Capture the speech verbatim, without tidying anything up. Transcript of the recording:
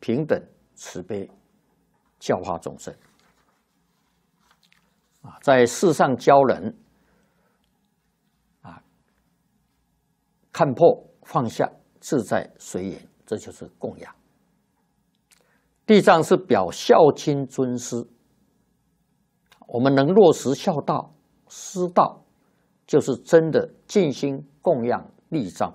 平等、慈悲，教化众生。啊，在世上教人啊，看破放下，自在随缘，这就是供养。地藏是表孝亲尊师，我们能落实孝道、师道，就是真的尽心供养地藏